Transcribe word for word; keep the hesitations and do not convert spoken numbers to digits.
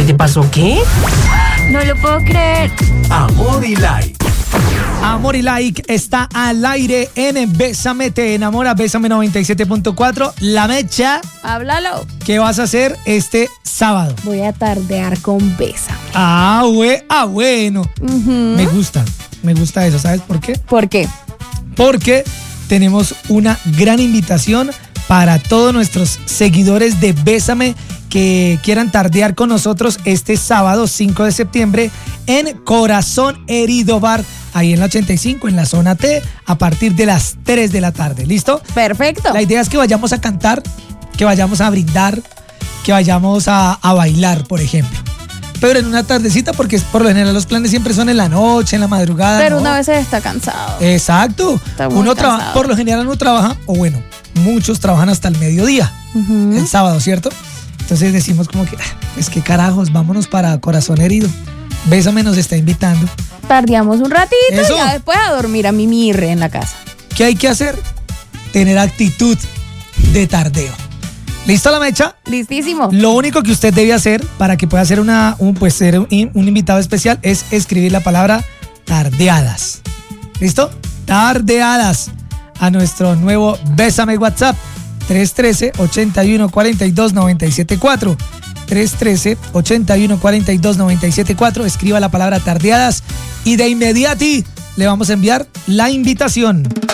¿Qué te pasó? ¿Qué? No lo puedo creer. Amor y Like. Amor y Like está al aire en Bésame, te enamora, Bésame noventa y siete punto cuatro. La Mecha, Háblalo. ¿qué vas a hacer este sábado? Voy a tardear con Bésame. Ah, we- ah bueno. Ujú. Me gusta, me gusta eso. ¿Sabes por qué? ¿Por qué? Porque tenemos una gran invitación para todos nuestros seguidores de Bésame que quieran tardear con nosotros este sábado cinco de septiembre en Corazón Herido Bar, ahí en la ochenta y cinco, en la zona T, a partir de las tres de la tarde. ¿Listo? Perfecto. La idea es que vayamos a cantar, que vayamos a brindar, que vayamos a, a bailar, por ejemplo. Pero en una tardecita, porque por lo general los planes siempre son en la noche, en la madrugada. Pero ¿no? una vez está cansado. Exacto. Está muy Uno trabaja, cansado. por lo general uno trabaja, o bueno, muchos trabajan hasta el mediodía, Ujú. el sábado, ¿cierto? Entonces decimos como que, ah, es que carajos, vámonos para Corazón Herido. Bésame nos está invitando. Tardeamos un ratito Eso. y ya después a dormir a mi mirre en la casa. ¿Qué hay que hacer? Tener actitud de tardeo. ¿Listo la Mecha? Listísimo. Lo único que usted debe hacer para que pueda ser una, un, pues, ser un, un invitado especial es escribir la palabra tardeadas. ¿Listo? Tardeadas a nuestro nuevo Bésame WhatsApp tres uno tres, ocho uno cuatro dos, nueve siete cuatro. tres uno tres, ocho uno cuatro dos, nueve siete cuatro. Escriba la palabra tardeadas y de inmediati le vamos a enviar la invitación.